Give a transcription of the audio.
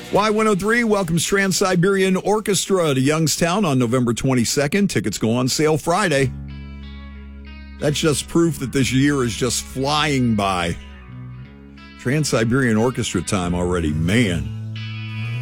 Y103 welcomes Trans-Siberian Orchestra to Youngstown on November 22nd. Tickets go on sale Friday. That's just proof that this year is just flying by. Trans-Siberian Orchestra time already, man.